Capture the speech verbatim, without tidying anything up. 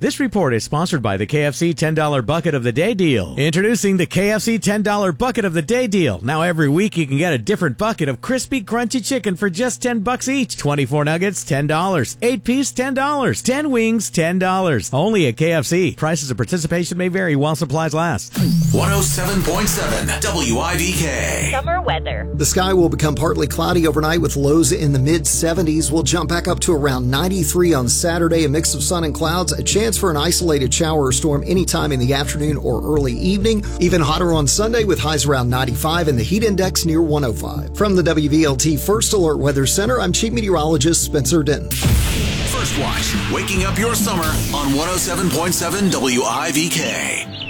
This report is sponsored by the K F C ten dollar Bucket of the Day deal. Introducing the K F C ten dollar Bucket of the Day deal. Now every week you can get a different bucket of crispy, crunchy chicken for just ten bucks each. twenty-four nuggets, ten dollars. eight piece, ten dollars. ten wings, ten dollars. Only at K F C. Prices of participation may vary while supplies last. one oh seven point seven W I D K. Summer weather. The sky will become partly cloudy overnight with lows in the mid seventies. We'll jump back up to around ninety-three on Saturday. A mix of sun and clouds. A chance for an isolated shower or storm anytime in the afternoon or early evening. Even hotter on Sunday with highs around ninety-five and the heat index near one oh five. From the W V L T First Alert Weather Center, I'm Chief Meteorologist Spencer Denton. First Watch, waking up your summer on one oh seven point seven W I D K.